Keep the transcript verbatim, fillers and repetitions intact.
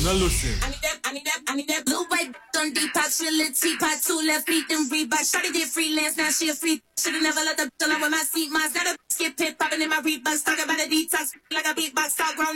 Now listen. I need that, I need that, I need that blue white on Depop, she a little teapot, two left feet, then Reebok. Shawty did freelance, now she a free. Should've never let the alone with my seat, mine's got a skip pit popping in my Reeboks. Talking about a detox, like a beatbox, all grown.